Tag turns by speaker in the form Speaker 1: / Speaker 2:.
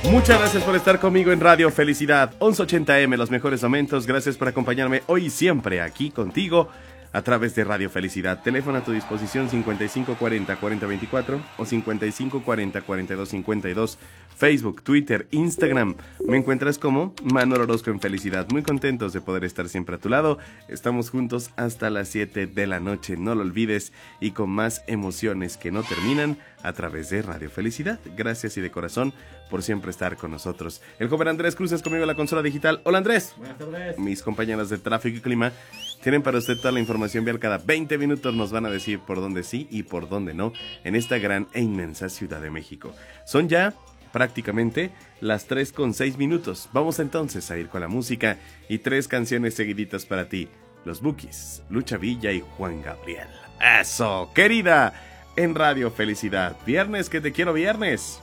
Speaker 1: Muchas gracias por estar conmigo en Radio Felicidad 1180M, los mejores momentos. Gracias por acompañarme hoy y siempre aquí contigo a través de Radio Felicidad. Teléfono a tu disposición 5540-4024 o 5540-4252. Facebook, Twitter, Instagram. Me encuentras como Manuel Orozco en Felicidad. Muy contentos de poder estar siempre a tu lado. Estamos juntos hasta las 7 de la noche. No lo olvides, y con más emociones que no terminan a través de Radio Felicidad. Gracias y de corazón por siempre estar con nosotros. El joven Andrés Cruz es conmigo en la consola digital. Hola Andrés.
Speaker 2: Buenas tardes.
Speaker 1: Mis compañeras de tráfico y clima tienen para usted toda la información vial. Cada 20 minutos nos van a decir por dónde sí y por dónde no en esta gran e inmensa Ciudad de México. Son ya prácticamente las 3:06. Vamos entonces a ir con la música y 3 canciones seguiditas para ti. Los Bukis, Lucha Villa y Juan Gabriel. ¡Eso, querida! En Radio Felicidad. Viernes, que te quiero viernes.